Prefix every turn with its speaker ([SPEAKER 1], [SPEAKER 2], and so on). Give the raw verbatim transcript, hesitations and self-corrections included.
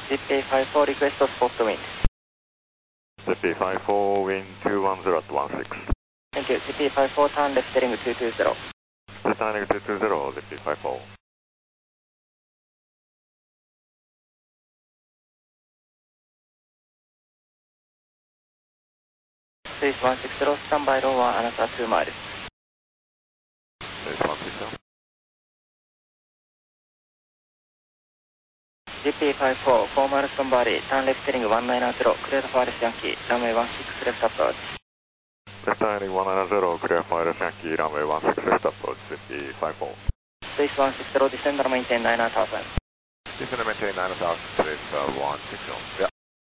[SPEAKER 1] ジッピーファイブフォー request spot wind.
[SPEAKER 2] ジッピーファイブフォー wind two one zero at one six.
[SPEAKER 1] Thank you. ジッピーファイブフォー turn left heading two two zero.
[SPEAKER 2] Returning two two zero, ジッピーファイブフォー.
[SPEAKER 1] スイスワンシックスゼロ、スタンバイローワン、アナサーツーマイル。
[SPEAKER 2] Swiss one six zero.
[SPEAKER 1] ジッピーファイブフォー、フォーマルストンバーリー、ターンレフトヘディングワンナインゼロ、クリアファーレスヤンキー、ランウェイワンシックスレフトアプローチ。
[SPEAKER 2] Returning one nine zero, clear for Yankee, runway one six left approach,ジッピーファイブフォー.
[SPEAKER 1] スイスワンシックスゼロ、ディセンダーメインテインナインアーターセン。
[SPEAKER 2] Descend and maintain nine thousand, Swiss uh, one six zero. Yeah.